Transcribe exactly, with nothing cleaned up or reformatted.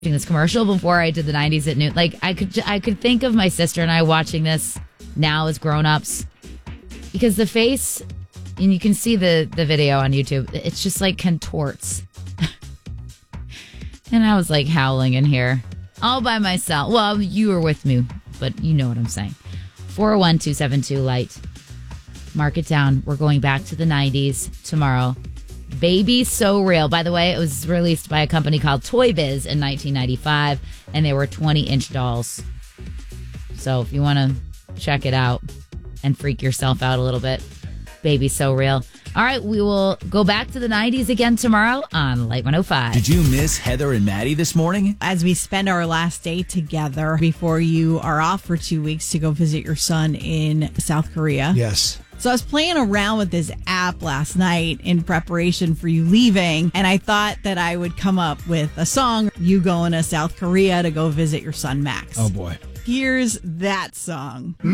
this commercial before I did the nineties at noon. Like I could, I could think of my sister and I watching this now as grown-ups because the face, and you can see the the video on YouTube. It's just like contorts, and I was like howling in here all by myself. Well, you were with me, but you know what I'm saying. four oh one, two seven two, light. Mark it down. We're going back to the nineties tomorrow. Baby So Real. By the way, it was released by a company called Toy Biz in nineteen ninety-five, and they were twenty-inch dolls. So if you want to check it out and freak yourself out a little bit, Baby So Real. All right, we will go back to the nineties again tomorrow on Light one oh five. Did you miss Heather and Maddie this morning? As we spend our last day together before you are off for two weeks to go visit your son in South Korea. Yes. So I was playing around with this app last night in preparation for you leaving, and I thought that I would come up with a song, you going to South Korea to go visit your son, Max. Oh, boy. Here's that song.